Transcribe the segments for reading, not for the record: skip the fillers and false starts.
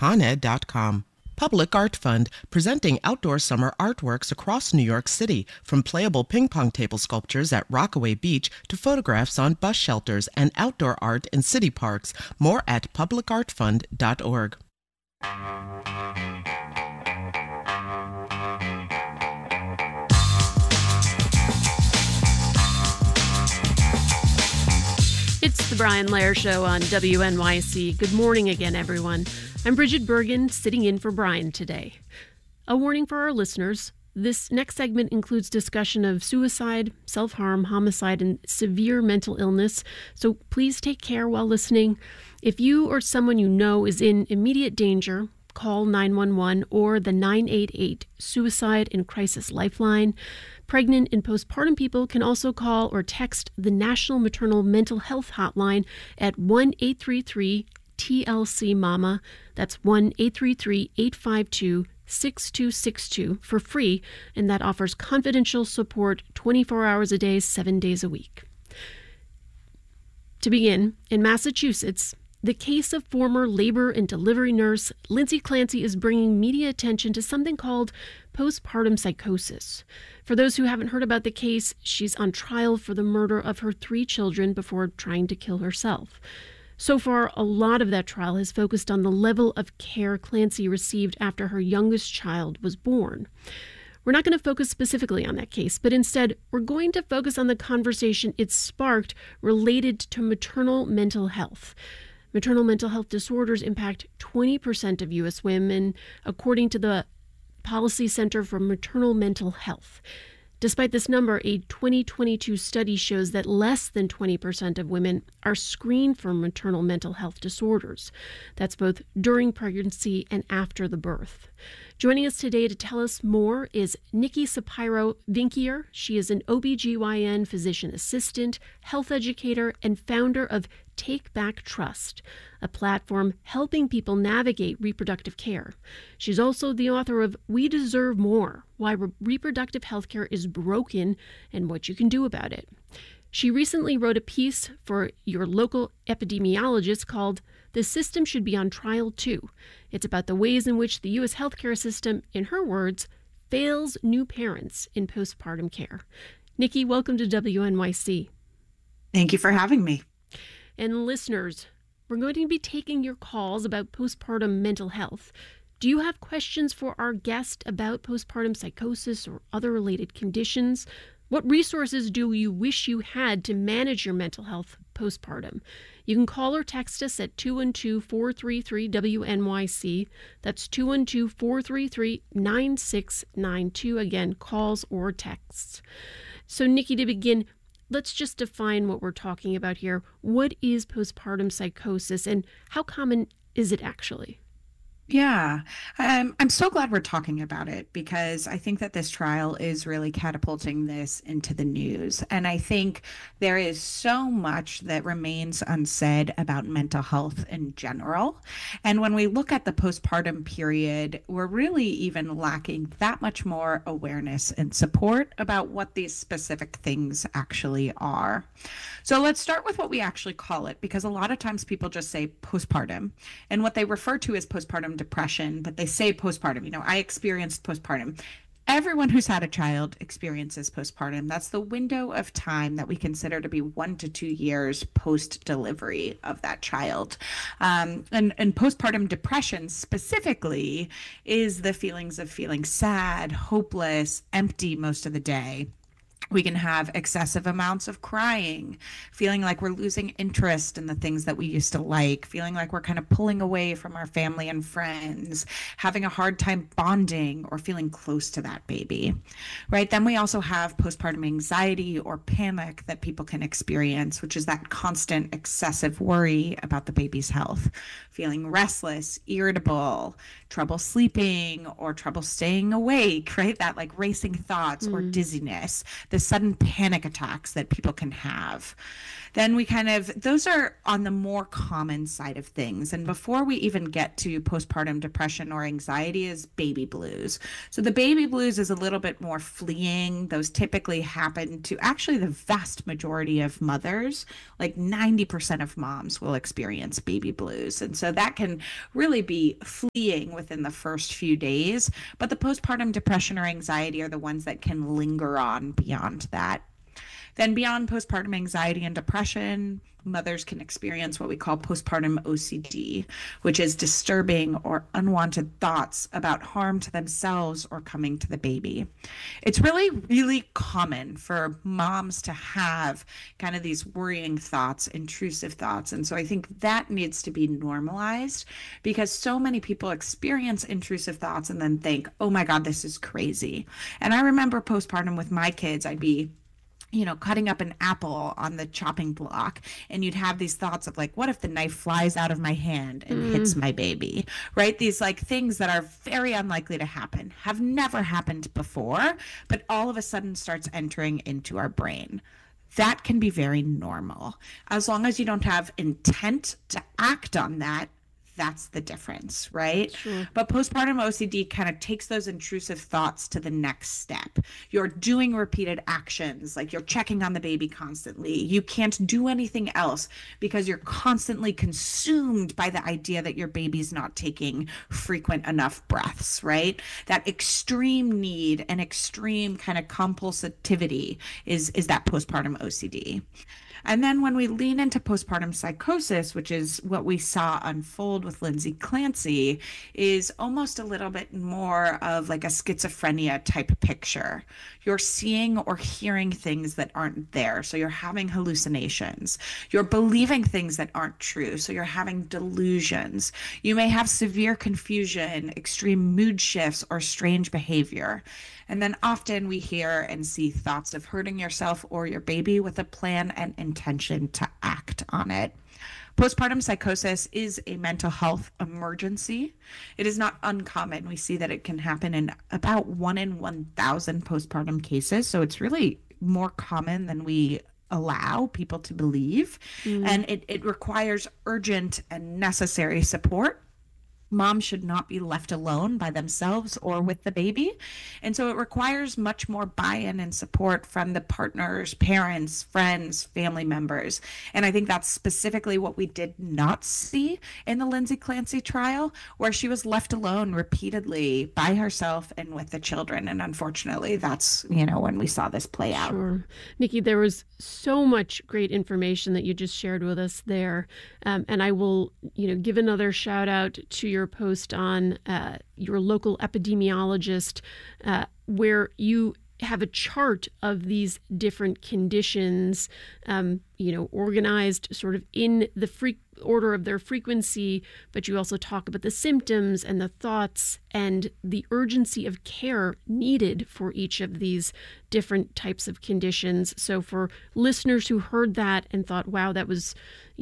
ConEd.com. Public Art Fund, presenting outdoor summer artworks across New York City, from playable ping pong table sculptures at Rockaway Beach to photographs on bus shelters and outdoor art in city parks. More at publicartfund.org. It's the Brian Lehrer Show on WNYC. Good morning again, everyone. I'm Bridget Bergen, sitting in for Brian today. A warning for our listeners. This next segment includes discussion of suicide, self-harm, homicide, and severe mental illness, so please take care while listening. If you or someone you know is in immediate danger, call 911 or the 988 Suicide and Crisis Lifeline. Pregnant and postpartum people can also call or text the National Maternal Mental Health Hotline at 1-833-TLC-MAMA. That's 1-833-852-6262 for free, and that offers confidential support 24 hours a day, 7 days a week. To begin, in Massachusetts, the case of former labor and delivery nurse Lindsay Clancy is bringing media attention to something called postpartum psychosis. For those who haven't heard about the case, she's on trial for the murder of her 3 children before trying to kill herself. So far, a lot of that trial has focused on the level of care Clancy received after her youngest child was born. We're not going to focus specifically on that case, but instead, we're going to focus on the conversation it sparked related to maternal mental health. Maternal mental health disorders impact 20% of U.S. women, according to the Policy Center for Maternal Mental Health. Despite this number, a 2022 study shows that less than 20% of women are screened for maternal mental health disorders. That's both during pregnancy and after the birth. Joining us today to tell us more is Nikki Sapiro-Vinkier. She is an OBGYN physician assistant, health educator, and founder of Take Back Trust, a platform helping people navigate reproductive care. She's also the author of We Deserve More: Why Reproductive Healthcare is Broken and What You Can Do About It. She recently wrote a piece for your local epidemiologist called The System Should Be on Trial Too. It's about the ways in which the U.S. healthcare system, in her words, fails new parents in postpartum care. Nikki, welcome to WNYC. Thank you for having me. And listeners, we're going to be taking your calls about postpartum mental health. Do you have questions for our guest about postpartum psychosis or other related conditions? What resources do you wish you had to manage your mental health postpartum? You can call or text us at 212-433-WNYC. That's 212-433-9692. Again, calls or texts. So, Nikki, to begin, let's just define what we're talking about here. What is postpartum psychosis and how common is it actually? Yeah, I'm so glad we're talking about it because I think that this trial is really catapulting this into the news. And I think there is so much that remains unsaid about mental health in general. And when we look at the postpartum period, we're really even lacking that much more awareness and support about what these specific things actually are. So let's start with what we actually call it, because a lot of times people just say postpartum, and what they refer to as postpartum depression, but they say postpartum. You know, I experienced postpartum. Everyone who's had a child experiences postpartum. That's the window of time that we consider to be 1 to 2 years post-delivery of that child. And postpartum depression specifically is the feelings of feeling sad, hopeless, empty most of the day. We can have excessive amounts of crying, feeling like we're losing interest in the things that we used to like, feeling like we're kind of pulling away from our family and friends, having a hard time bonding or feeling close to that baby, right? Then we also have postpartum anxiety or panic that people can experience, which is that constant excessive worry about the baby's health, feeling restless, irritable, trouble sleeping or trouble staying awake, right? That like racing thoughts or dizziness, the sudden panic attacks that people can have. Then those are on the more common side of things. And before we even get to postpartum depression or anxiety is baby blues. So the baby blues is a little bit more fleeing. Those typically happen to actually the vast majority of mothers, like 90% of moms will experience baby blues. And so that can really be fleeing within the first few days. But the postpartum depression or anxiety are the ones that can linger on beyond that. Then beyond postpartum anxiety and depression, mothers can experience what we call postpartum OCD, which is disturbing or unwanted thoughts about harm to themselves or coming to the baby. It's really, really common for moms to have kind of these worrying thoughts, intrusive thoughts. And so I think that needs to be normalized because so many people experience intrusive thoughts and then think, oh my God, this is crazy. And I remember postpartum with my kids, I'd be cutting up an apple on the chopping block. And you'd have these thoughts of like, what if the knife flies out of my hand and hits my baby, right? These like things that are very unlikely to happen, have never happened before, but all of a sudden starts entering into our brain. That can be very normal. As long as you don't have intent to act on that, that's the difference, right? Sure. But postpartum OCD kind of takes those intrusive thoughts to the next step. You're doing repeated actions, like you're checking on the baby constantly. You can't do anything else because you're constantly consumed by the idea that your baby's not taking frequent enough breaths, right? That extreme need and extreme kind of compulsivity is that postpartum OCD. And then when we lean into postpartum psychosis, which is what we saw unfold with Lindsay Clancy, is almost a little bit more of like a schizophrenia type picture. You're seeing or hearing things that aren't there. So you're having hallucinations. You're believing things that aren't true. So you're having delusions. You may have severe confusion, extreme mood shifts, or strange behavior. And then often we hear and see thoughts of hurting yourself or your baby with a plan and intention to act on it. Postpartum psychosis is a mental health emergency. It is not uncommon. We see that it can happen in about 1 in 1,000 postpartum cases. So it's really more common than we allow people to believe. And it requires urgent and necessary support. Moms should not be left alone by themselves or with the baby. And so it requires much more buy-in and support from the partners, parents, friends, family members. And I think that's specifically what we did not see in the Lindsay Clancy trial, where she was left alone repeatedly by herself and with the children. And unfortunately, that's, when we saw this play out. Sure. Nikki, there was so much great information that you just shared with us there. And I will, give another shout out to your post on your local epidemiologist, where you have a chart of these different conditions, organized sort of in the order of their frequency, but you also talk about the symptoms and the thoughts and the urgency of care needed for each of these different types of conditions. So for listeners who heard that and thought, wow, that was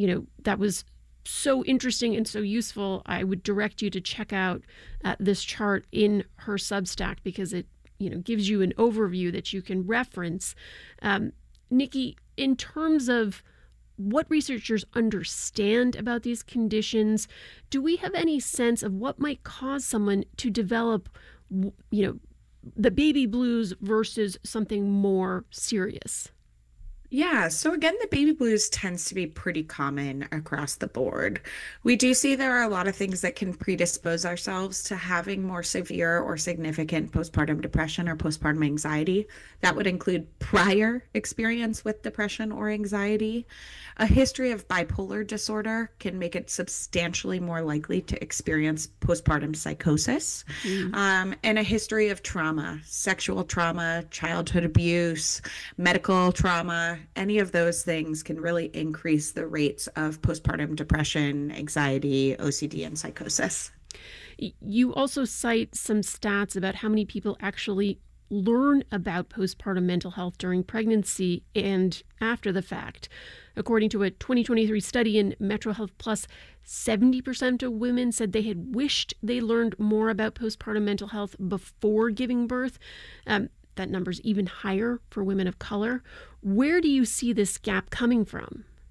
so interesting and so useful, I would direct you to check out this chart in her Substack because it gives you an overview that you can reference. Nikki, in terms of what researchers understand about these conditions, do we have any sense of what might cause someone to develop, the baby blues versus something more serious? Yeah, so again, the baby blues tends to be pretty common across the board. We do see there are a lot of things that can predispose ourselves to having more severe or significant postpartum depression or postpartum anxiety. That would include prior experience with depression or anxiety. A history of bipolar disorder can make it substantially more likely to experience postpartum psychosis. And a history of trauma, sexual trauma, childhood abuse, medical trauma. Any of those things can really increase the rates of postpartum depression, anxiety, OCD, and psychosis. You also cite some stats about how many people actually learn about postpartum mental health during pregnancy and after the fact. According to a 2023 study in Metro Health Plus, 70% of women said they had wished they learned more about postpartum mental health before giving birth. That number's even higher for women of color. Where do you see this gap coming from?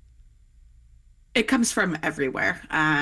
It comes from everywhere.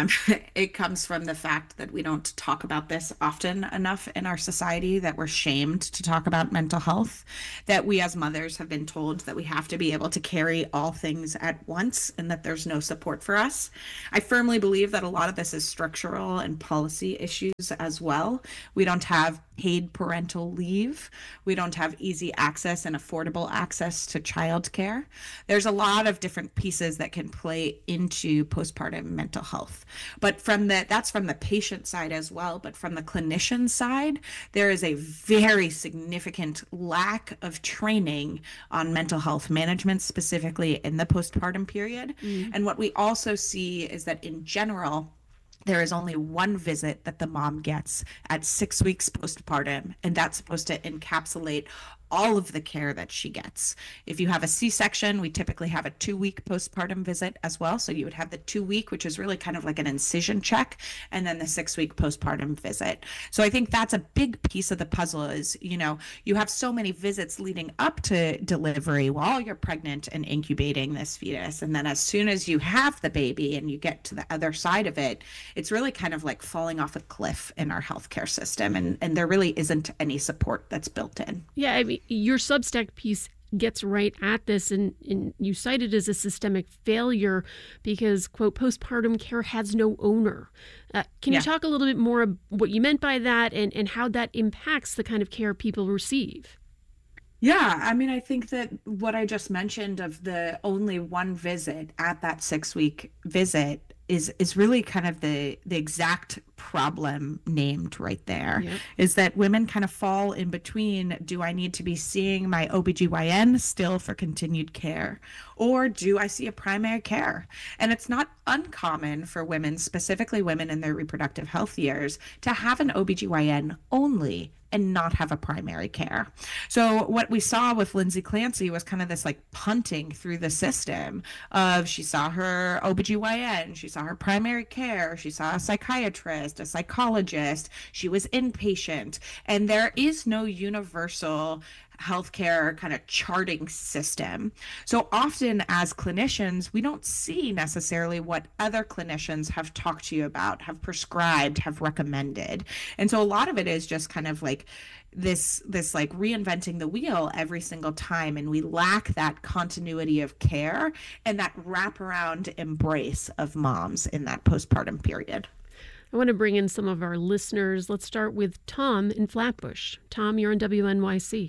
It comes from the fact that we don't talk about this often enough in our society, that we're shamed to talk about mental health, that we as mothers have been told that we have to be able to carry all things at once and that there's no support for us. I firmly believe that a lot of this is structural and policy issues as well. We don't have paid parental leave. We don't have easy access and affordable access to childcare. There's a lot of different pieces that can play into postpartum mental health. But that's from the patient side as well. But from the clinician side, there is a very significant lack of training on mental health management, specifically in the postpartum period. And what we also see is that in general, there is only one visit that the mom gets at 6 weeks postpartum, and that's supposed to encapsulate all of the care that she gets. If you have a C-section, we typically have a 2-week postpartum visit as well. So you would have the 2-week, which is really kind of like an incision check, and then the 6-week postpartum visit. So I think that's a big piece of the puzzle is, you have so many visits leading up to delivery while you're pregnant and incubating this fetus. And then as soon as you have the baby and you get to the other side of it, it's really kind of like falling off a cliff in our healthcare system. And there really isn't any support that's built in. Yeah, I mean, your Substack piece gets right at this, and you cite it as a systemic failure because, quote, postpartum care has no owner. Can you talk a little bit more about what you meant by that and how that impacts the kind of care people receive? Yeah, I mean, I think that what I just mentioned of the only one visit at that 6-week visit is really kind of the exact problem named right there. Yep. Is that women kind of fall in between, do I need to be seeing my OBGYN still for continued care, or do I see a primary care? And it's not uncommon for women, specifically women in their reproductive health years, to have an OBGYN only and not have a primary care. So what we saw with Lindsay Clancy was kind of this like punting through the system of, she saw her OBGYN, she saw her primary care, she saw a psychiatrist, a psychologist, she was inpatient, and there is no universal healthcare kind of charting system. So often as clinicians, we don't see necessarily what other clinicians have talked to you about, have prescribed, have recommended. And so a lot of it is just kind of like this like reinventing the wheel every single time, and we lack that continuity of care and that wraparound embrace of moms in that postpartum period. I want to bring in some of our listeners. Let's start with Tom in Flatbush. Tom, you're on WNYC.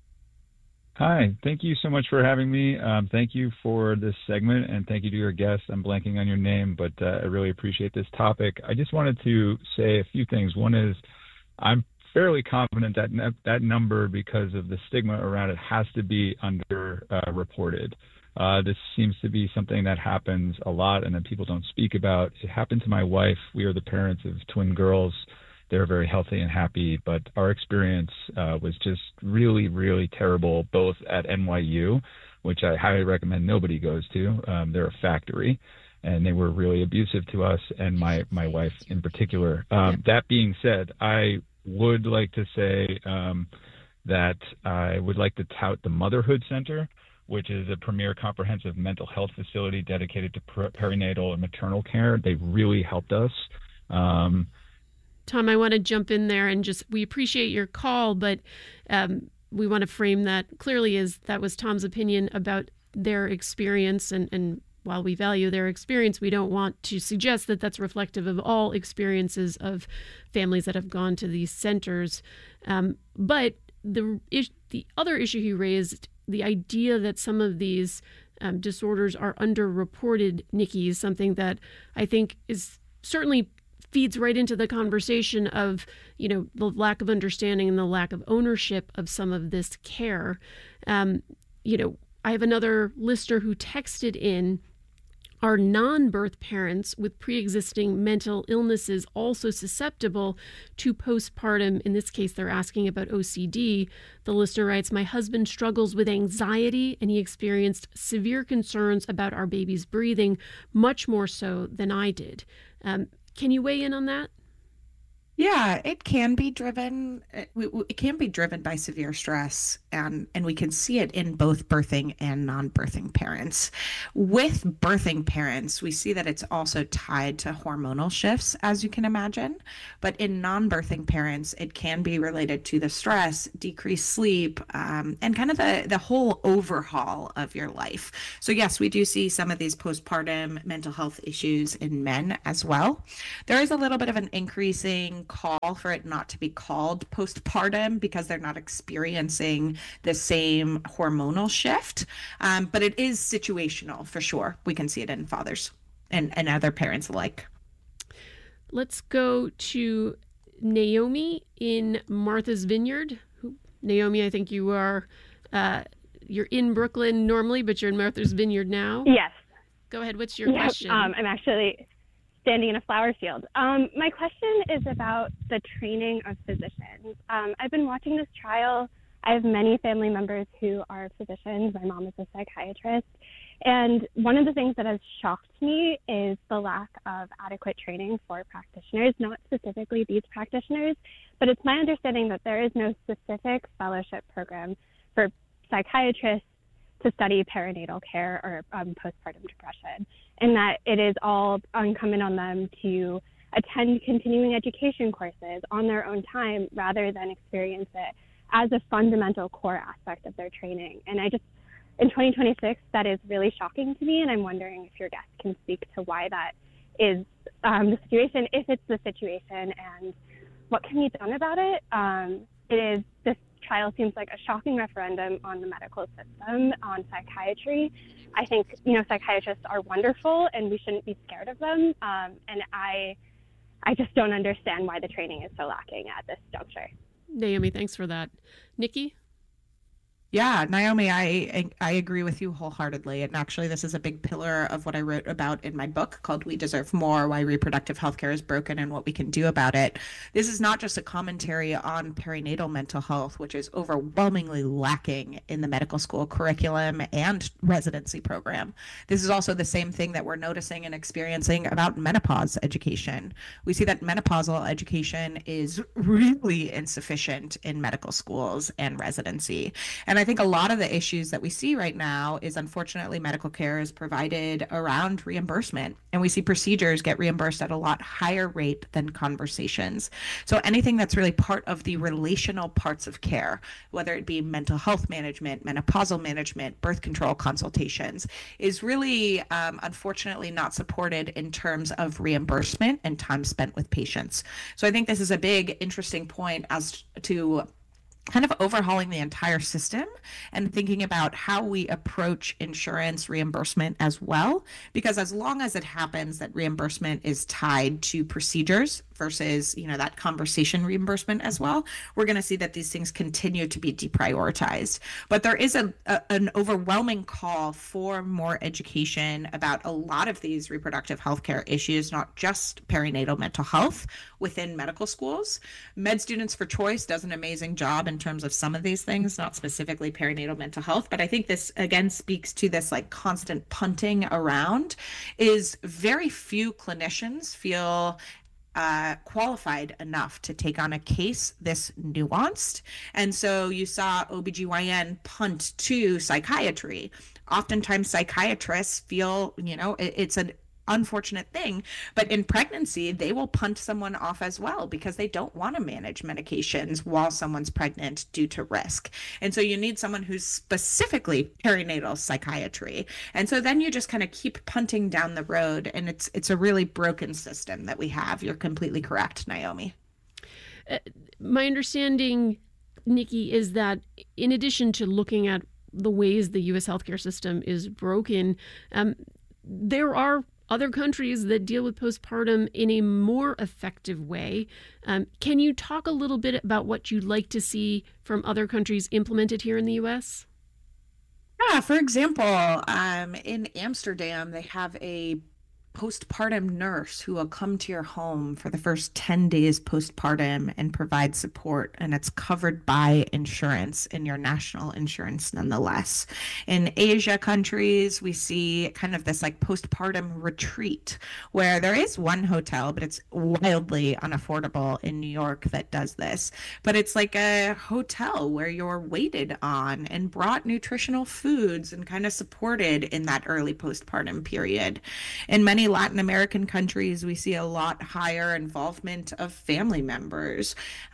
Hi, thank you so much for having me. Thank you for this segment, and thank you to your guest. I'm blanking on your name, but I really appreciate this topic. I just wanted to say a few things. One is I'm fairly confident that that number, because of the stigma around it, has to be underreported. This seems to be something that happens a lot and that people don't speak about. It happened to my wife. We are the parents of twin girls. They're very healthy and happy, but our experience was just really, really terrible, both at NYU, which I highly recommend nobody goes to. They're a factory, and they were really abusive to us and my wife in particular. That being said, I would like to say that I would like to tout the Motherhood Center, which is a premier comprehensive mental health facility dedicated to perinatal and maternal care. They really helped us. Tom, I want to jump in there and we appreciate your call, but we want to frame that clearly as that was Tom's opinion about their experience. And while we value their experience, we don't want to suggest that that's reflective of all experiences of families that have gone to these centers. But the other issue he raised, the idea that some of these disorders are underreported, Nikki, is something that I think is certainly feeds right into the conversation of, the lack of understanding and the lack of ownership of some of this care. I have another listener who texted in, are non-birth parents with pre-existing mental illnesses also susceptible to postpartum? In this case, they're asking about OCD. The listener writes, my husband struggles with anxiety and he experienced severe concerns about our baby's breathing, much more so than I did. Can you weigh in on that? Yeah, Yeah, it can be driven. It can be driven by severe stress, and we can see it in both birthing and non-birthing parents. With birthing parents, we see that it's also tied to hormonal shifts, as you can imagine. But in non-birthing parents, it can be related to the stress, decreased sleep, and kind of the whole overhaul of your life. So yes, we do see some of these postpartum mental health issues in men as well. There is a little bit of an increasing call for it not to be called postpartum because they're not experiencing the same hormonal shift. But it is situational for sure. We can see it in fathers and other parents alike. Let's go to Naomi in Martha's Vineyard. Naomi, I think you are, you're in Brooklyn normally, but you're in Martha's Vineyard now. Yes. Go ahead. What's your question? I'm actually standing in a flower field. My question is about the training of physicians. I've been watching this trial. I have many family members who are physicians. My mom is a psychiatrist. And one of the things that has shocked me is the lack of adequate training for practitioners, not specifically these practitioners, but it's my understanding that there is no specific fellowship program for psychiatrists to study perinatal care or postpartum depression, and that it is all incumbent on them to attend continuing education courses on their own time rather than experience it as a fundamental core aspect of their training. And in 2026, that is really shocking to me, and I'm wondering if your guest can speak to why that is the situation, if it's the situation, and what can be done about it. This trial seems like a shocking referendum on the medical system, on psychiatry. I think, psychiatrists are wonderful, and we shouldn't be scared of them, and I just don't understand why the training is so lacking at this juncture. Naomi, thanks for that. Nikki? Yeah, Naomi, I agree with you wholeheartedly. And actually, this is a big pillar of what I wrote about in my book called We Deserve More, Why Reproductive Healthcare is Broken and What We Can Do About It. This is not just a commentary on perinatal mental health, which is overwhelmingly lacking in the medical school curriculum and residency program. This is also the same thing that we're noticing and experiencing about menopause education. We see that menopausal education is really insufficient in medical schools and residency. And I think a lot of the issues that we see right now is, unfortunately, medical care is provided around reimbursement, and we see procedures get reimbursed at a lot higher rate than conversations. So anything that's really part of the relational parts of care, whether it be mental health management, menopausal management, birth control consultations, is really, unfortunately, not supported in terms of reimbursement and time spent with patients. So I think this is a big, interesting point as to kind of overhauling the entire system and thinking about how we approach insurance reimbursement as well. Because as long as it happens that reimbursement is tied to procedures versus, that conversation reimbursement as well, we're going to see that these things continue to be deprioritized. But there is an overwhelming call for more education about a lot of these reproductive healthcare issues, not just perinatal mental health within medical schools. Med Students for Choice does an amazing job in terms of some of these things, not specifically perinatal mental health. But I think this, again, speaks to this constant punting around. Is very few clinicians feel qualified enough to take on a case this nuanced. And so you saw OBGYN punt to psychiatry. Oftentimes psychiatrists feel, it's an unfortunate thing, but in pregnancy, they will punt someone off as well because they don't want to manage medications while someone's pregnant due to risk. And so you need someone who's specifically perinatal psychiatry. And so then you just kind of keep punting down the road, and it's a really broken system that we have. You're completely correct, Naomi. My understanding, Nikki, is that in addition to looking at the ways the U.S. healthcare system is broken, there are other countries that deal with postpartum in a more effective way. Can you talk a little bit about what you'd like to see from other countries implemented here in the U.S.? Yeah, for example, in Amsterdam, they have a postpartum nurse who will come to your home for the first 10 days postpartum and provide support, and it's covered by insurance in your national insurance nonetheless. In Asia countries, we see kind of this like postpartum retreat where there is one hotel, but it's wildly unaffordable in New York that does this. But it's like a hotel where you're waited on and brought nutritional foods and kind of supported in that early postpartum period. In many Latin American countries, we see a lot higher involvement of family members.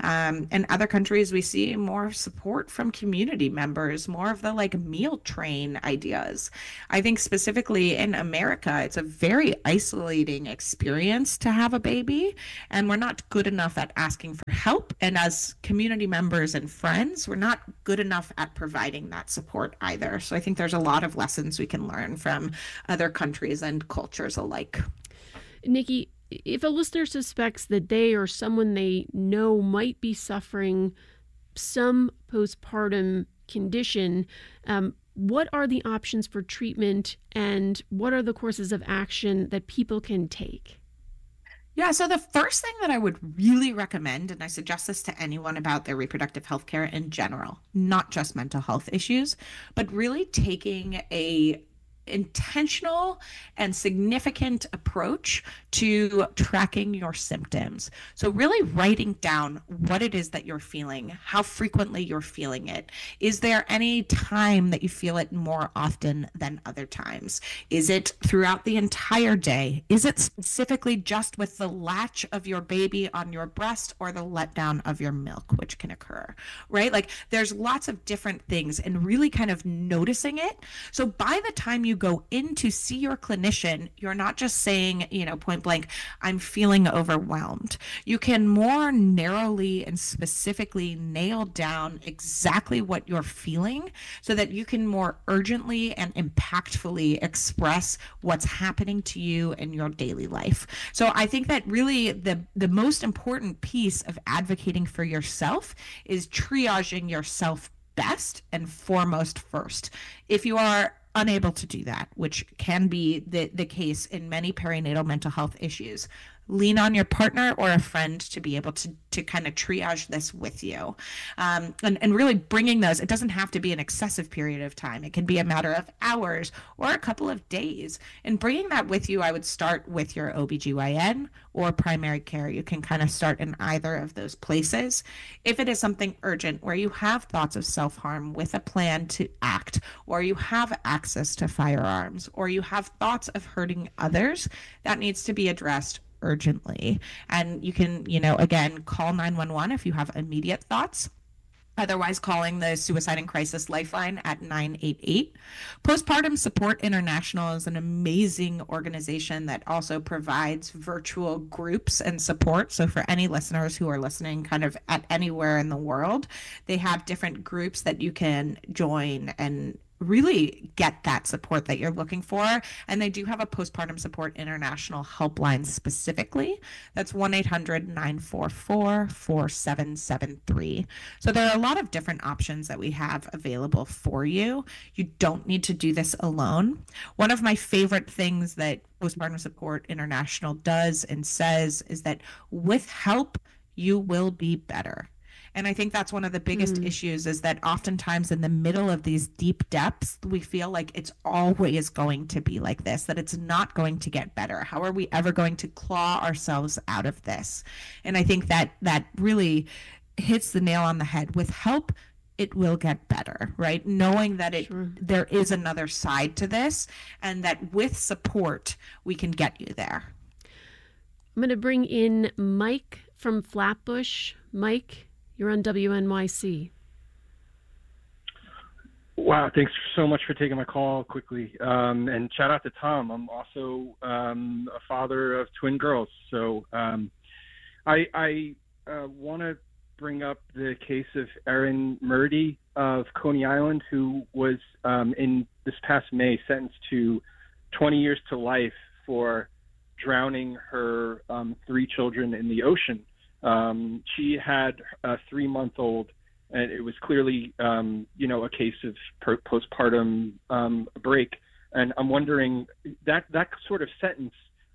In other countries, we see more support from community members, more of the like meal train ideas. I think specifically in America, it's a very isolating experience to have a baby, and we're not good enough at asking for help. And as community members and friends, we're not good enough at providing that support either. So I think there's a lot of lessons we can learn from other countries and cultures alike. Nikki, if a listener suspects that they or someone they know might be suffering some postpartum condition, what are the options for treatment and what are the courses of action that people can take? Yeah, so the first thing that I would really recommend, and I suggest this to anyone about their reproductive health care in general, not just mental health issues, but really taking a intentional and significant approach to tracking your symptoms. So really writing down what it is that you're feeling, how frequently you're feeling it. Is there any time that you feel it more often than other times? Is it throughout the entire day? Is it specifically just with the latch of your baby on your breast or the letdown of your milk, which can occur, right? Like there's lots of different things and really kind of noticing it. So by the time you go in to see your clinician, you're not just saying, point blank, I'm feeling overwhelmed. You can more narrowly and specifically nail down exactly what you're feeling so that you can more urgently and impactfully express what's happening to you in your daily life. So I think that really the most important piece of advocating for yourself is triaging yourself best and foremost first. If you are unable to do that, which can be the case in many perinatal mental health issues, lean on your partner or a friend to be able to kind of triage this with you. And really bringing those, it doesn't have to be an excessive period of time. It can be a matter of hours or a couple of days. And bringing that with you, I would start with your OBGYN or primary care. You can kind of start in either of those places. If it is something urgent where you have thoughts of self-harm with a plan to act, or you have access to firearms, or you have thoughts of hurting others, that needs to be addressed urgently. And you can, again, call 911 if you have immediate thoughts. Otherwise, calling the Suicide and Crisis Lifeline at 988. Postpartum Support International is an amazing organization that also provides virtual groups and support. So for any listeners who are listening kind of at anywhere in the world, they have different groups that you can join and really get that support that you're looking for. And they do have a Postpartum Support International helpline specifically. That's 1-800-944-4773. So there are a lot of different options that we have available for you. You don't need to do this alone. One of my favorite things that Postpartum Support International does and says is that with help, you will be better. And I think that's one of the biggest issues is that oftentimes in the middle of these deep depths, we feel like it's always going to be like this, that it's not going to get better. How are we ever going to claw ourselves out of this? And I think that really hits the nail on the head. With help, it will get better, right? Knowing that there is another side to this and that with support, we can get you there. I'm going to bring in Mike from Flatbush. Mike, you're on WNYC. Wow, thanks so much for taking my call quickly. And shout out to Tom. I'm also a father of twin girls. So I want to bring up the case of Erin Murdy of Coney Island, who was in this past May sentenced to 20 years to life for drowning her 3 children in the ocean. She had a 3-month-old, and it was clearly, a case of postpartum break. And I'm wondering that sort of sentence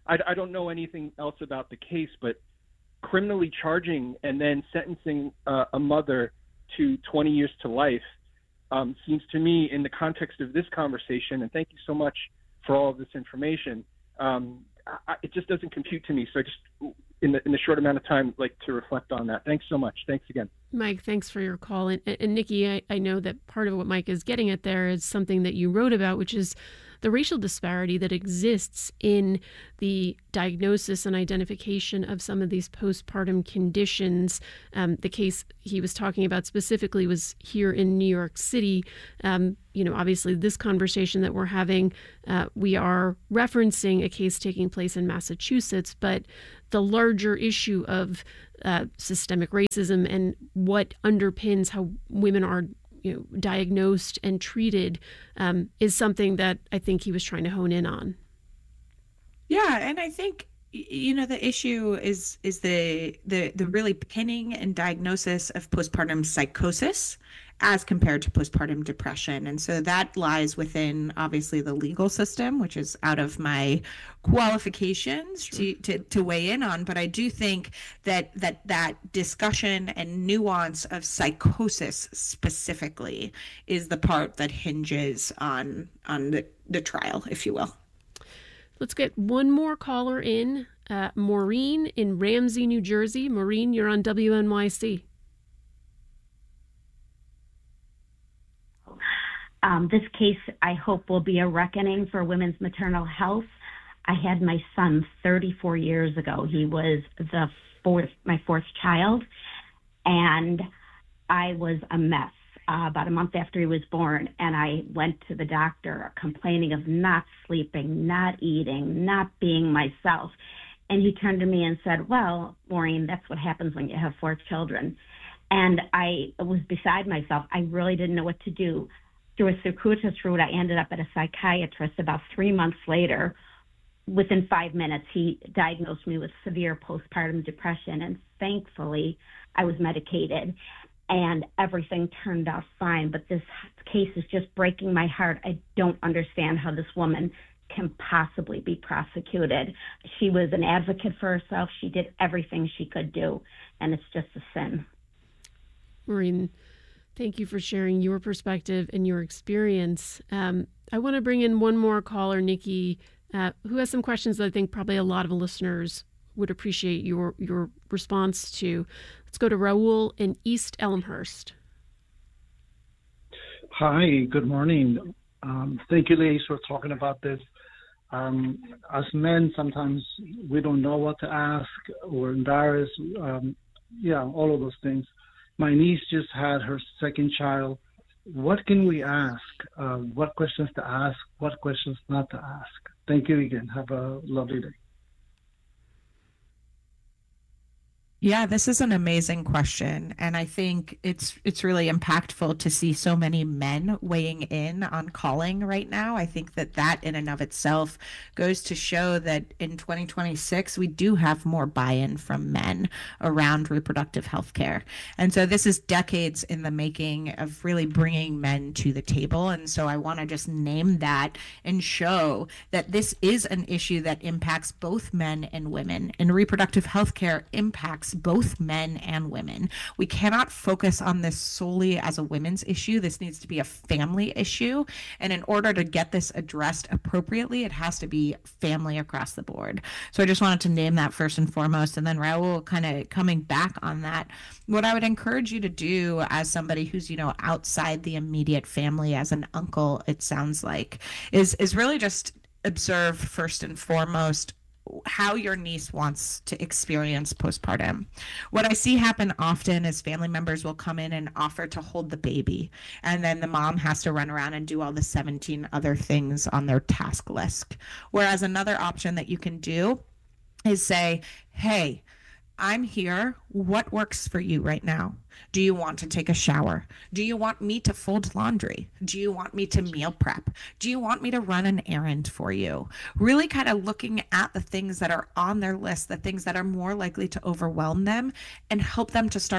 I don't know anything else about the case, but criminally charging and then sentencing a mother to 20 years to life seems to me, in the context of this conversation, and thank you so much for all of this information, it just doesn't compute to me. So I just, in the short amount of time, like to reflect on that. Thanks so much. Thanks again. Mike, thanks for your call. And Nikki, I know that part of what Mike is getting at there is something that you wrote about, which is the racial disparity that exists in the diagnosis and identification of some of these postpartum conditions. The case he was talking about specifically was here in New York City. Obviously this conversation that we're having, we are referencing a case taking place in Massachusetts, but the larger issue of systemic racism and what underpins how women are diagnosed and treated is something that I think he was trying to hone in on. Yeah, and I think the issue is the really pinning and diagnosis of postpartum psychosis as compared to postpartum depression. And so that lies within, obviously, the legal system, which is out of my qualifications to weigh in on. But I do think that discussion and nuance of psychosis specifically is the part that hinges on the trial, if you will. Let's get one more caller in. Maureen in Ramsey, New Jersey. Maureen, you're on WNYC. This case, I hope, will be a reckoning for women's maternal health. I had my son 34 years ago. He was my fourth child, and I was a mess about a month after he was born, and I went to the doctor complaining of not sleeping, not eating, not being myself. And he turned to me and said, "Well, Maureen, that's what happens when you have 4 children." And I was beside myself. I really didn't know what to do. Through a circuitous route, I ended up at a psychiatrist about 3 months later. Within 5 minutes, he diagnosed me with severe postpartum depression, and thankfully, I was medicated, and everything turned out fine. But this case is just breaking my heart. I don't understand how this woman can possibly be prosecuted. She was an advocate for herself. She did everything she could do, and it's just a sin. Maureen, thank you for sharing your perspective and your experience. I want to bring in one more caller, Nikki, who has some questions that I think probably a lot of listeners would appreciate your response to. Let's go to Raul in East Elmhurst. Hi, good morning. Thank you, ladies, for talking about this. As men, sometimes we don't know what to ask. We're embarrassed. All of those things. My niece just had her second child. What can we ask? What questions to ask? What questions not to ask? Thank you again. Have a lovely day. Yeah, this is an amazing question. And I think it's really impactful to see so many men weighing in on calling right now. I think that in and of itself goes to show that in 2026, we do have more buy-in from men around reproductive health care. And so this is decades in the making of really bringing men to the table. And so I want to just name that and show that this is an issue that impacts both men and women. And reproductive health care impacts both men and women. We cannot focus on this solely as a women's issue. This needs to be a family issue. And in order to get this addressed appropriately, it has to be family across the board. So I just wanted to name that first and foremost. And then Raul, kind of coming back on that, what I would encourage you to do as somebody who's, outside the immediate family, as an uncle, it sounds like, is really just observe first and foremost how your niece wants to experience postpartum. What I see happen often is family members will come in and offer to hold the baby, and then the mom has to run around and do all the 17 other things on their task list. Whereas another option that you can do is say, "Hey, I'm here. What works for you right now? Do you want to take a shower? Do you want me to fold laundry? Do you want me to meal prep? Do you want me to run an errand for you?" Really kind of looking at the things that are on their list, the things that are more likely to overwhelm them, and help them to start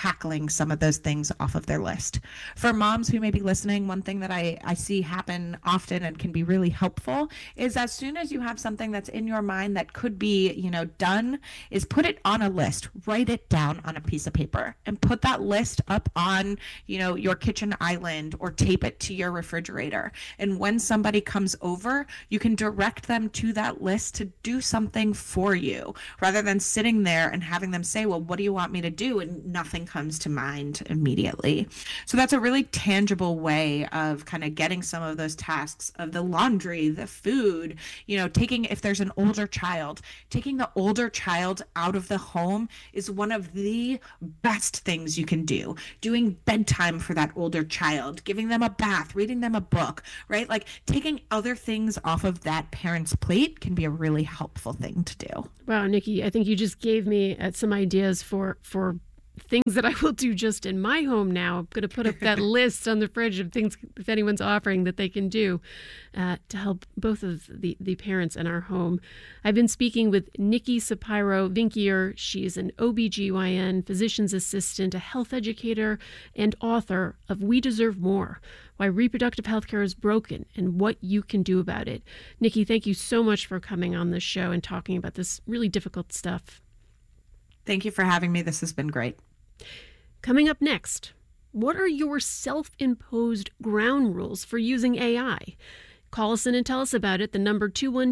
tackling some of those things off of their list. For moms who may be listening, one thing that I see happen often and can be really helpful is as soon as you have something that's in your mind that could be, done, is put it on a list, write it down on a piece of paper and put that list up on, your kitchen island or tape it to your refrigerator. And when somebody comes over, you can direct them to that list to do something for you rather than sitting there and having them say, well, what do you want me to do? And nothing comes to mind immediately. So that's a really tangible way of kind of getting some of those tasks of the laundry, the food, if there's an older child, taking the older child out of the home is one of the best things you can do. Doing bedtime for that older child, giving them a bath, reading them a book, right? Like taking other things off of that parent's plate can be a really helpful thing to do. Wow, Nikki, I think you just gave me some ideas for things that I will do just in my home now. I'm going to put up that list on the fridge of things, if anyone's offering, that they can do to help both of the parents in our home. I've been speaking with Nikki Sapiro-Vinkier. She's an OBGYN, physician's assistant, a health educator, and author of We Deserve More, Why Reproductive Healthcare is Broken and What You Can Do About It. Nikki, thank you so much for coming on this show and talking about this really difficult stuff. Thank you for having me. This has been great. Coming up next, what are your self-imposed ground rules for using AI? Call us in and tell us about it. The number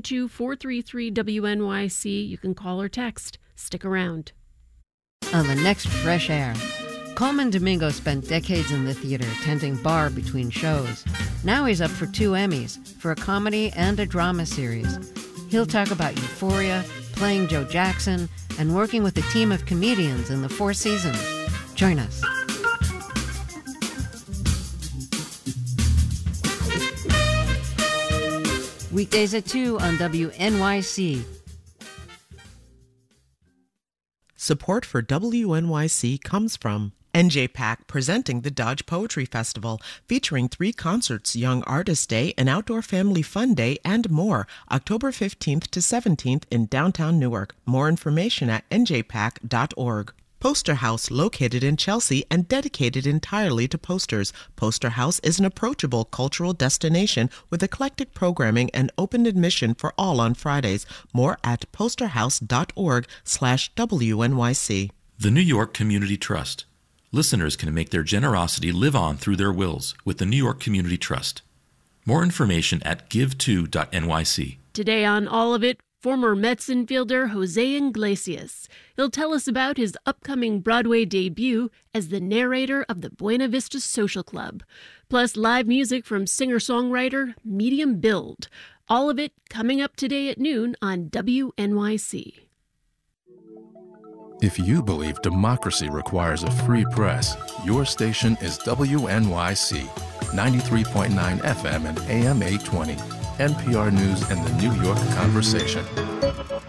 212-433-WNYC. You can call or text. Stick around. On the next Fresh Air, Coleman Domingo spent decades in the theater tending bar between shows. Now he's up for 2 Emmys for a comedy and a drama series. He'll talk about Euphoria, playing Joe Jackson, and working with a team of comedians in the 4 seasons. Join us. Weekdays at 2 on WNYC. Support for WNYC comes from NJPAC presenting the Dodge Poetry Festival, featuring 3 concerts, Young Artist Day, an Outdoor Family Fun Day, and more, October 15th to 17th in downtown Newark. More information at njpac.org. Poster House, located in Chelsea and dedicated entirely to posters. Poster House is an approachable cultural destination with eclectic programming and open admission for all on Fridays. More at posterhouse.org/WNYC. The New York Community Trust. Listeners can make their generosity live on through their wills with the New York Community Trust. More information at give2.nyc. Today on All of It, former Mets infielder Jose Iglesias. He'll tell us about his upcoming Broadway debut as the narrator of the Buena Vista Social Club. Plus live music from singer-songwriter Medium Build. All of it coming up today at noon on WNYC. If you believe democracy requires a free press, your station is WNYC, 93.9 FM and AM 820, NPR News and the New York Conversation.